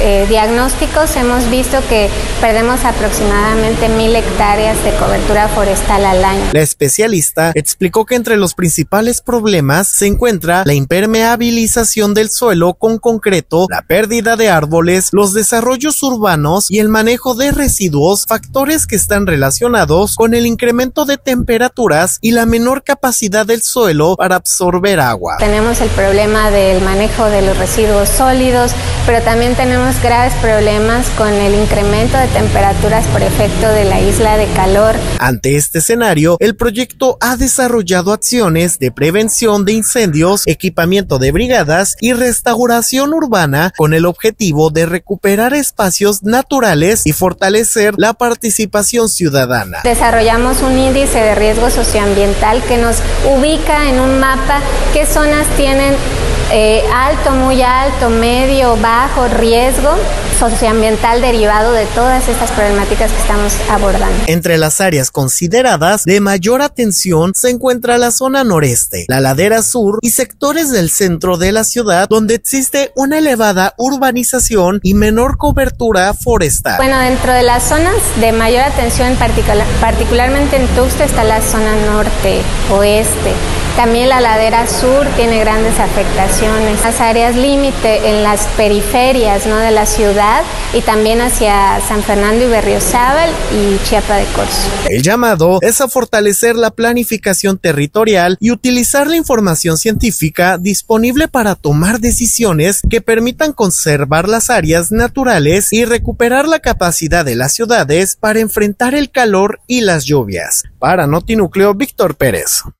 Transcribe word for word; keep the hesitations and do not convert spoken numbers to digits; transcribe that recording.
eh, diagnósticos hemos visto que perdemos aproximadamente mil hectáreas de cobertura forestal al año. La especialista explicó que entre los principales problemas se encuentra la impermeabilización del suelo con concreto, la pérdida de árboles, los desarrollos urbanos y el manejo de residuos, factores que están relacionados con el incremento de temperaturas y la menor capacidad del suelo para absorber agua. Tenemos el problema del manejo de los residuos sólidos, pero también tenemos graves problemas con el incremento de temperaturas por efecto de la isla de calor. Ante este escenario, el proyecto ha desarrollado acciones de prevención de incendios, equipamiento de brigadas y restauración urbana con el objetivo de recuperar espacios naturales y fortalecer la participación ciudadana. Desarrollamos un índice de riesgo socioambiental que nos ubica en un mapa qué zonas tienen eh, alto, muy alto, medio, bajo riesgo socioambiental derivado de todas estas problemáticas que estamos abordando. Entre las áreas consideradas de mayor atención se encuentra la zona noreste, la ladera sur y sectores del centro de la ciudad donde existe una elevada urbanización y menor cobertura forestal. Bueno, dentro de las zonas de mayor atención, particular, particularmente en Tuxtla, está la zona norte, oeste. También la ladera sur tiene grandes afectaciones. Las áreas límite en las periferias, ¿no?, de la ciudad y también hacia San Fernando y Berriozábal y Chiapa de Corzo. El llamado es a fortalecer la planificación territorial y utilizar la información científica disponible para tomar decisiones que permitan conservar las áreas naturales y recuperar la capacidad de las ciudades para enfrentar el calor y las lluvias. Para Notinúcleo, Víctor Pérez.